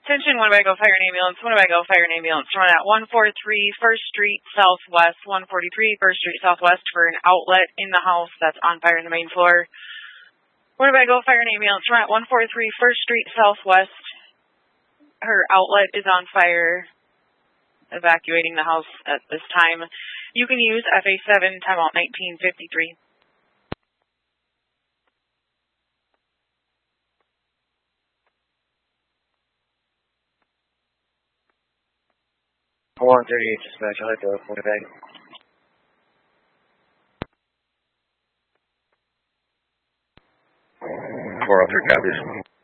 Attention, Winnebago Fire and Ambulance. Winnebago Fire and Ambulance run at 143 First Street Southwest, 143 First Street Southwest for an outlet in the house that's on fire in the main floor. Winnebago Fire and Ambulance run at 143 First Street Southwest. Her outlet is on fire. Evacuating the house at this time. You can use FA7, timeout 1953. 138 dispatch, I'll let go, Winnebago. Four, 3 copies.